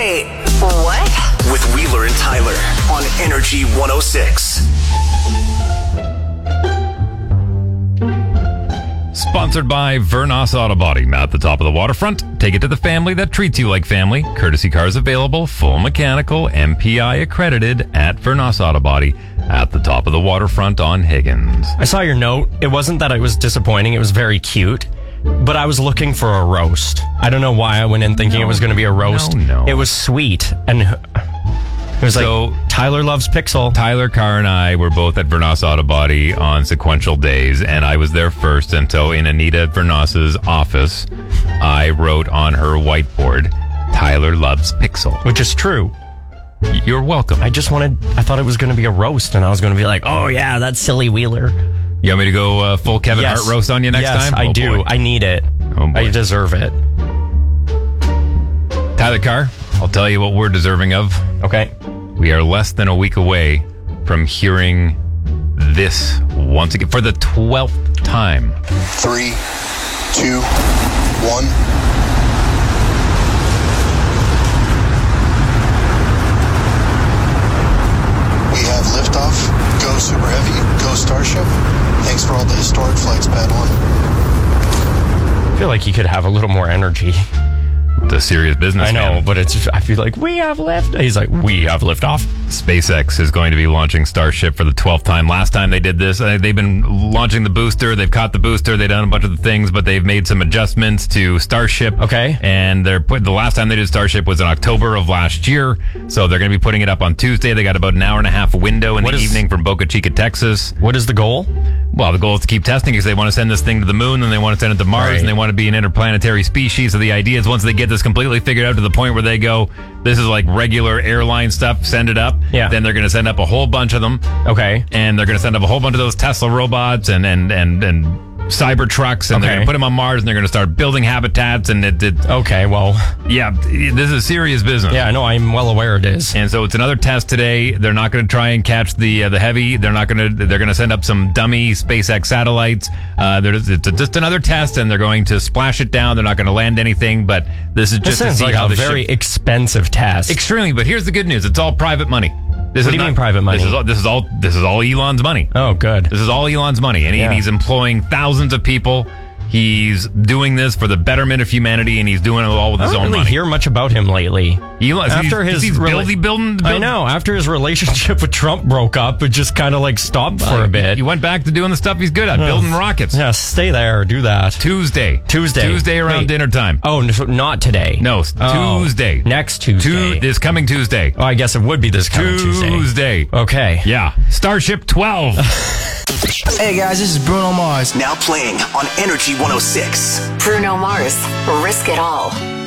Wait, what? With Wheeler and Tyler on Energy 106. Sponsored by Vernos Auto Body. At the top of the waterfront, take it to the family that treats you like family. Courtesy cars available, full mechanical, MPI accredited at Vernos Auto Body at the top of the waterfront on Higgins. I saw your note. It wasn't that it was disappointing. It was very cute. But I was looking for a roast. I don't know why I went in thinking it was going to be a roast. No. It was sweet. And it was like, Tyler loves Pixel. Tyler Carr and I were both at Vernos Auto Body on sequential days, and I was there first. And so in Anita Vernos's office, I wrote on her whiteboard, Tyler loves Pixel. Which is true. You're welcome. I thought it was going to be a roast, and I was going to be like, oh yeah, that's silly Wheeler. You want me to go full Kevin Hart roast on you next time? Yes, I do. Boy. I need it. Oh, boy. I deserve it. Tyler Carr, I'll tell you what we're deserving of. Okay. We are less than a week away from hearing this once again for the 12th time. 3, 2, 1. We have liftoff. Go Super Heavy. Go Starship. Thanks for all the historic flights, Padawan. I feel like he could have a little more energy. The serious business. I know, but I feel like we have lift. He's like, we have liftoff. SpaceX is going to be launching Starship for the 12th time. Last time they did this, they've been launching the booster. They've caught the booster. They've done a bunch of the things, but they've made some adjustments to Starship. Okay. And the last time they did Starship was in October of last year. So they're going to be putting it up on Tuesday. They got about an hour and a half window in the evening from Boca Chica, Texas. What is the goal? Well, the goal is to keep testing because they want to send this thing to the moon and they want to send it to Mars and they want to be an interplanetary species. So the idea is once they get this completely figured out to the point where they go, this is like regular airline stuff, send it up. Yeah. Then they're going to send up a whole bunch of them. Okay. And they're going to send up a whole bunch of those Tesla robots and cyber trucks, and they're going to put them on Mars, and they're going to start building habitats, and okay, well, yeah, this is serious business. Yeah, I know, I'm well aware it is. And so it's another test today. They're not going to try and catch the heavy. They're going to send up some dummy SpaceX satellites. It's just another test, and they're going to splash it down. They're not going to land anything, but this is just to see like how a very expensive test. Extremely, but here's the good news: it's all private money. What do you mean private money? This is all Elon's money. Oh, good. This is all Elon's money, and he's employing thousands of people. He's doing this for the betterment of humanity, and he's doing it all with his own money. I don't really hear much about him lately. Elon, after he's building. I know. After his relationship with Trump broke up, it just kind of like stopped for a bit. He went back to doing the stuff he's good at, building rockets. Yeah, stay there. Do that. Tuesday around dinner time. Oh, so not today. No, Tuesday. Next Tuesday. This coming Tuesday. Oh, I guess it would be this coming Tuesday. Okay. Yeah. Starship 12. Hey guys, this is Bruno Mars. Now playing on Energy 106. Bruno Mars, Risk It All.